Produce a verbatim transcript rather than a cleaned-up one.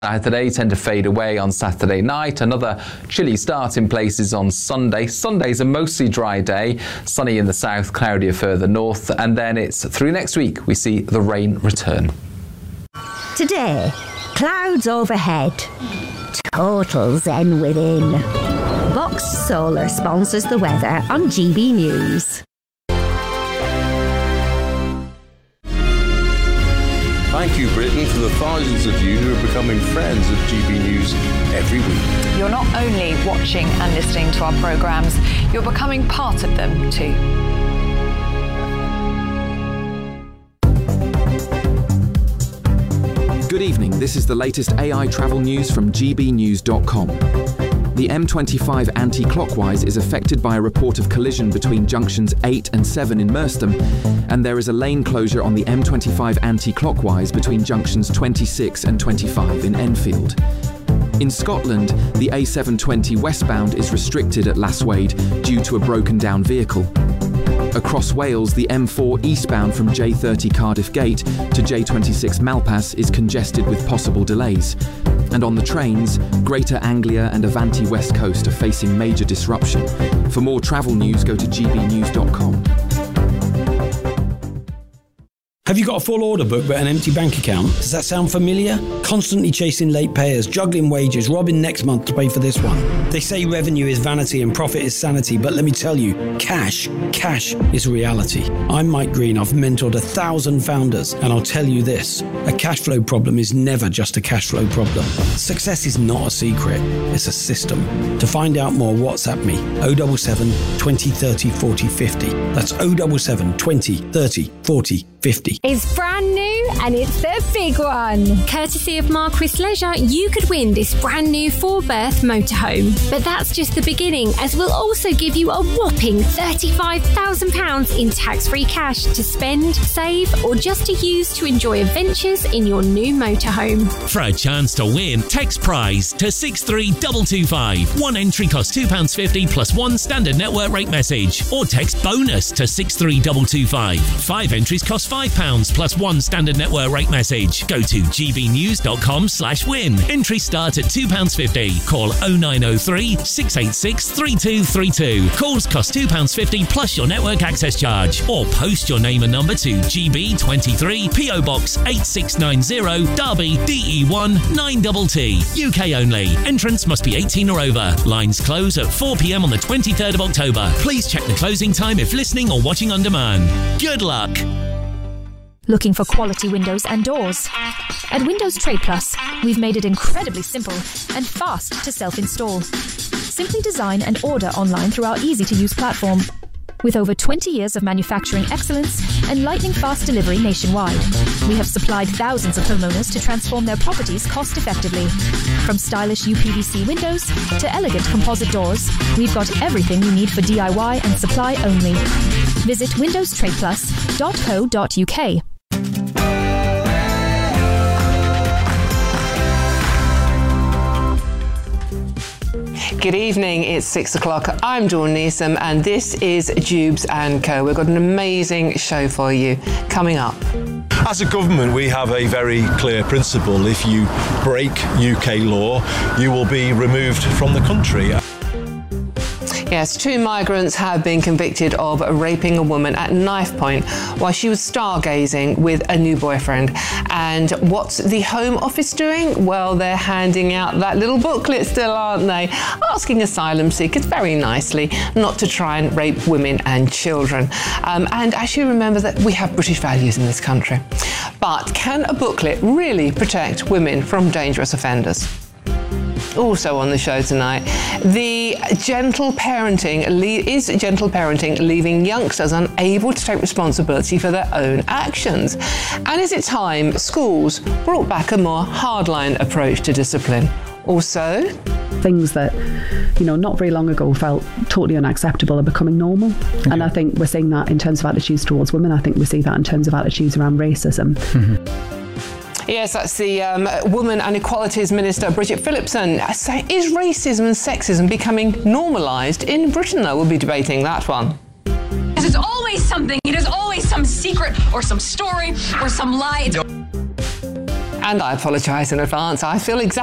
Today tend to fade away on Saturday night. Another chilly start in places on Sunday. Sunday's a mostly dry day, sunny in the south, cloudier further north, and then it's through next week we see the rain return. Today, clouds overhead, total zen within. Box Solar sponsors the weather on G B News. Thank you, Britain, for the thousands of you who are becoming friends of G B News every week. You're not only watching and listening to our programmes, you're becoming part of them too. Good evening, this is the latest A I travel news from G B news dot com. The M twenty-five anti-clockwise is affected by a report of collision between junctions eight and seven in Merstham, and there is a lane closure on the M twenty-five anti-clockwise between junctions twenty-six and twenty-five in Enfield. In Scotland, the A seven twenty westbound is restricted at Lasswade due to a broken down vehicle. Across Wales, the M four eastbound from J thirty Cardiff Gate to J twenty-six Malpas is congested with possible delays. And on the trains, Greater Anglia and Avanti West Coast are facing major disruption. For more travel news, go to G B news dot com. Have you got a full order book but an empty bank account? Does that sound familiar? Constantly chasing late payers, juggling wages, robbing next month to pay for this one. They say revenue is vanity and profit is sanity, but let me tell you, cash, cash is reality. I'm Mike Green, I've mentored a thousand founders, and I'll tell you this, a cash flow problem is never just a cash flow problem. Success is not a secret, it's a system. To find out more, WhatsApp me, oh seven seven, twenty, thirty, forty, fifty. That's oh seven seven, twenty, thirty, forty, fifty. It's brand new and it's the big one. Courtesy of Marquis Leisure, you could win this brand new four-berth motorhome. But that's just the beginning, as we'll also give you a whopping thirty-five thousand pounds in tax-free cash to spend, save, or just to use to enjoy adventures in your new motorhome. For a chance to win, text prize to six three two two five. One entry costs two pounds fifty plus one standard network rate message. Or text bonus to six three two two five. Five entries cost five pounds plus one standard network rate message. Go to g b news dot com slash win. Entry start at two pounds fifty. Call oh nine oh three, six eight six, three two three two. Calls cost two pounds fifty plus your network access charge. Or post your name and number to G B twenty-three, P O Box eight six nine zero, Derby, D E one nine T T. U K only. Entrance must be eighteen or over. Lines close at four p.m. on the twenty-third of October. Please check the closing time if listening or watching on demand. Good luck. Looking for quality windows and doors? At Windows Trade Plus, we've made it incredibly simple and fast to self-install. Simply design and order online through our easy-to-use platform. With over twenty years of manufacturing excellence and lightning-fast delivery nationwide, we have supplied thousands of homeowners to transform their properties cost-effectively. From stylish U P V C windows to elegant composite doors, we've got everything you need for D I Y and supply only. Visit windows trade plus dot co dot u k. Good evening, it's six o'clock. I'm Dawn Neeson and this is Jubes and Co. We've got an amazing show for you coming up. As a government, we have a very clear principle. If you break U K law, you will be removed from the country. Yes, two migrants have been convicted of raping a woman at knife point while she was stargazing with a new boyfriend. And what's the Home Office doing? Well, they're handing out that little booklet still, aren't they? Asking asylum seekers very nicely not to try and rape women and children. Um, and actually remember that we have British values in this country. But can a booklet really protect women from dangerous offenders? Also on the show tonight, the gentle parenting le- is gentle parenting leaving youngsters unable to take responsibility for their own actions? And is it time schools brought back a more hardline approach to discipline? Also, things that, you know, not very long ago felt totally unacceptable are becoming normal. Okay. And I think we're seeing that in terms of attitudes towards women. I think we see that in terms of attitudes around racism. Mm-hmm. Yes, that's the um, Women and Equalities Minister, Bridget Phillipson. Is racism and sexism becoming normalised in Britain, though? We'll be debating that one. There's always something. There's always some secret or some story or some lie. And I apologise in advance. I feel exactly